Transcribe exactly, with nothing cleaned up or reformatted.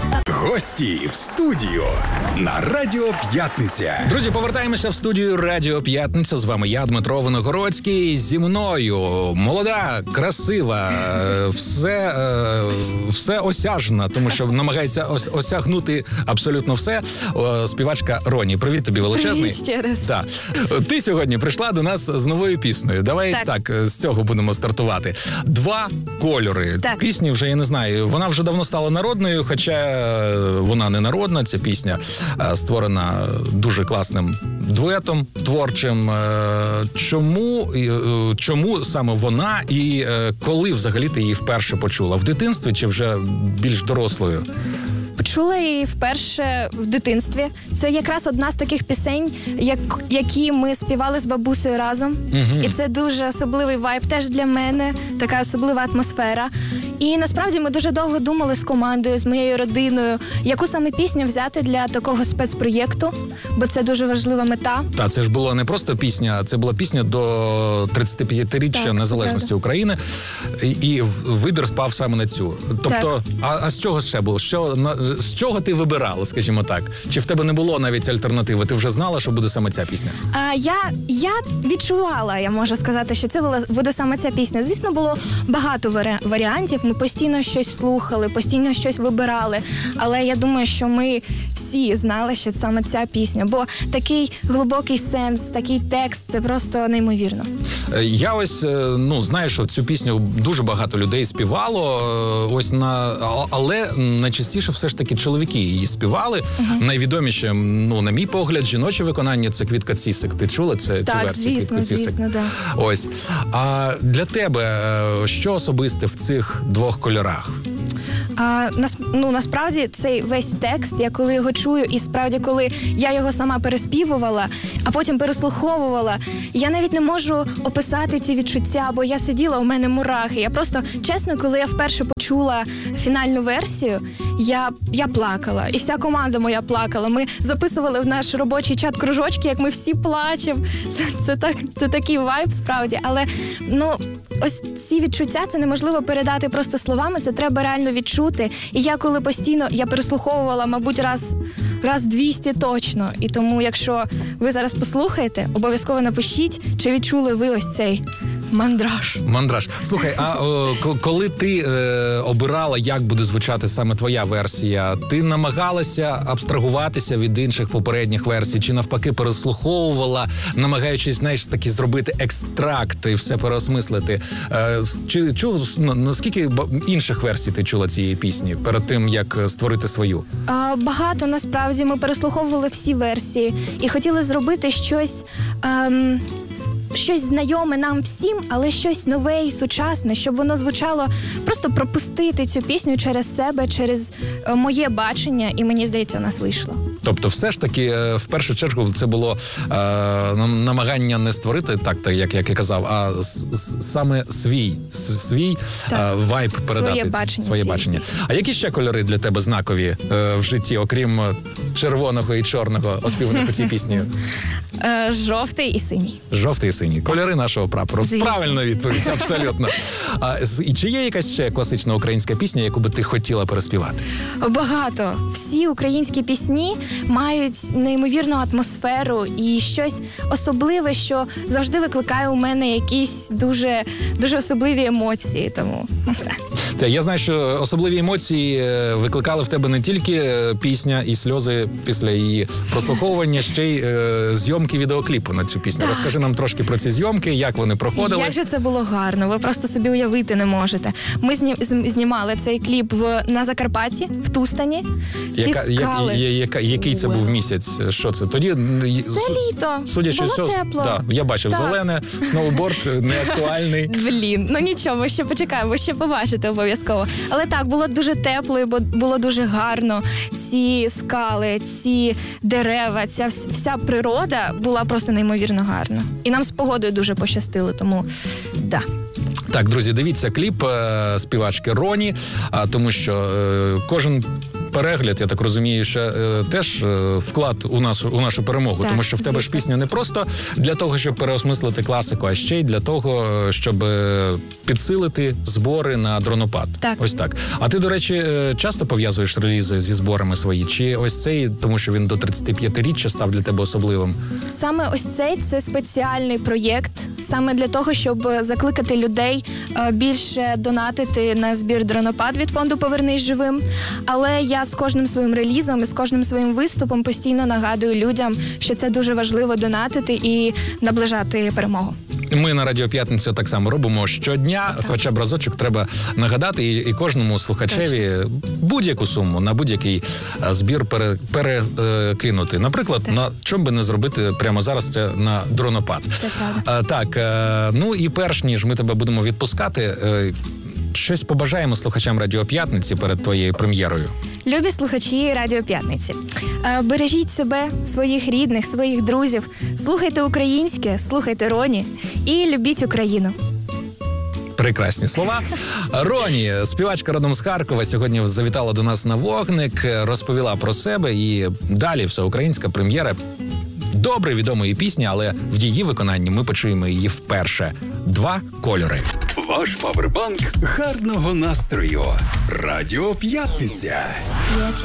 Гості в студію на Радіо П'ятниця. Друзі, повертаємося в студію Радіо П'ятниця. З вами я, Дмитро Виногородський. Зі мною молода, красива, все, все осяжна, тому що намагається ос- осягнути абсолютно все. Співачка Роні. Привіт тобі величезний. Привіт ще раз. Так. Ти сьогодні прийшла до нас з новою піснею. Давай так, так з цього будемо стартувати. Два кольори. Так. Пісні вже, я не знаю, вона вже давно стала народною, хоча вона не народна, ця пісня створена дуже класним дуетом творчим. Чому, чому саме вона і коли взагалі ти її вперше почула? В дитинстві чи вже більш дорослою? Почула її вперше в дитинстві. Це якраз одна з таких пісень, як, які ми співали з бабусею разом. Uh-huh. І це дуже особливий вайб теж для мене, така особлива атмосфера. І насправді ми дуже довго думали з командою, з моєю родиною, яку саме пісню взяти для такого спецпроєкту, бо це дуже важлива мета. Та це ж була не просто пісня, це була пісня до тридцятип'ятиріччя так, незалежності правда. України. І, і вибір спав саме на цю. Тобто, а, а з чого ще було? Що, на, з чого ти вибирала, скажімо так? Чи в тебе не було навіть альтернативи? Ти вже знала, що буде саме ця пісня? А, я, я відчувала, я можу сказати, що це була, буде саме ця пісня. Звісно, було багато варі, варіантів. Ми постійно щось слухали, постійно щось вибирали. Але я думаю, що ми всі знали, що саме ця пісня. Бо такий глибокий сенс, такий текст, це просто неймовірно. Я ось, ну, знаю, що цю пісню дуже багато людей співало, ось на, але найчастіше все ж таки чоловіки її співали. Uh-huh. Найвідоміше, ну, на мій погляд, жіноче виконання – це Квітка Цісик. Ти чула це, так, цю версію звісно, Квітка Цісик? звісно, да. Ось. А для тебе що особисте в цих двох кольорах? А, нас, ну, насправді цей весь текст, я коли його чую, і справді, коли я його сама переспівувала, а потім переслуховувала, я навіть не можу описати ці відчуття, бо я сиділа, у мене мурахи. Я просто, чесно, коли я вперше почула фінальну версію, я, я плакала. І вся команда моя плакала. Ми записували в наш робочий чат кружочки, як ми всі плачемо. Це, це, так, це такий вайб, справді. Але, ну, ось ці відчуття, це неможливо передати просто словами, це треба реально відчути. І я коли постійно, я переслуховувала, мабуть, раз, раз двісті точно. І тому, якщо ви зараз послухаєте, обов'язково напишіть, чи відчули ви ось цей мандраж. Мандраж. Слухай, а о, коли ти е, обирала, як буде звучати саме твоя версія, ти намагалася абстрагуватися від інших попередніх версій, чи навпаки переслуховувала, намагаючись, знаєш, таки зробити екстракт і все переосмислити? Е, чи чу, наскільки інших версій ти чула цієї пісні перед тим, як створити свою? А, багато, насправді. Ми переслуховували всі версії і хотіли зробити щось... Ем... щось знайоме нам всім, але щось нове і сучасне, щоб воно звучало, просто пропустити цю пісню через себе, через е, моє бачення, і мені здається, у нас вийшло. Тобто все ж таки, в першу чергу, це було е, намагання не створити так, так як, як я казав, а с, с, саме свій, свій е, вайб передати. Своє бачення. Своє бачення. А які ще кольори для тебе знакові е, в житті, окрім червоного і чорного, оспіваних у цій пісні? Е, жовтий і синій. Жовтий і синій. Кольори нашого прапору. Звісно. Правильна відповідь, абсолютно. А, і чи є якась ще класична українська пісня, яку би ти хотіла переспівати? Багато. Всі українські пісні мають неймовірну атмосферу і щось особливе, що завжди викликає у мене якісь дуже, дуже особливі емоції. Тому Та, я знаю, що особливі емоції викликали в тебе не тільки пісня і сльози після її прослуховування, ще й е, зйомки відеокліпу на цю пісню. Так. Розкажи нам трошки про ці зйомки, як вони проходили. Як же це було гарно, ви просто собі уявити не можете. Ми зні, знімали цей кліп в, на Закарпатті, в Тустані. Яка, ці скали. Я, я, я, який це був місяць? Що це? Тоді це літо. Судячи було все, тепло. Да, я бачив так. Зелене, сноуборд неактуальний. Блін, ну нічого, ми ще почекаємо, ви ще побачите обов'язково. Але так, було дуже тепло, і було дуже гарно. Ці скали, ці дерева, ця вся природа була просто неймовірно гарна. І нам з погодою дуже пощастило, тому да. Так, друзі, дивіться кліп е, співачки Роні, а, тому що е, кожен перегляд, я так розумію, що е, теж е, вклад у нашу у нашу перемогу, Так, тому що в тебе ж звісно. пісня не просто для того, щоб переосмислити класику, а ще й для того, щоб е, підсилити збори на дронопад. Так. Ось так. А ти, до речі, е, часто пов'язуєш релізи зі зборами свої? Чи ось цей, тому що він до тридцятип'ятиріччя став для тебе особливим? Саме ось цей це спеціальний проєкт, саме для того, щоб закликати людей е, більше донатити на збір дронопад від фонду «Повернись живим». Але я з кожним своїм релізом і з кожним своїм виступом постійно нагадую людям, що це дуже важливо донатити і наближати перемогу. Ми на Радіо П'ятниця так само робимо щодня, хоча б разочок треба нагадати і, і кожному слухачеві будь-яку суму на будь-який е, збір пере, перекинути. Наприклад, Так. на чому би не зробити прямо зараз це на дронопад. Це правда. Е, так, е, ну і перш ніж ми тебе будемо відпускати, е, щось побажаємо слухачам Радіо П'ятниці перед твоєю прем'єрою. Любі слухачі Радіо П'ятниці, е, бережіть себе, своїх рідних, своїх друзів, слухайте українське, слухайте Роні і любіть Україну. Прекрасні слова. Роні, співачка родом з Харкова, сьогодні завітала до нас на вогник, розповіла про себе і далі всеукраїнська прем'єра добре відомої пісні, але в її виконанні ми почуємо її вперше. Два кольори. Ваш павербанк гарного настрою. Радіо П'ятниця. Як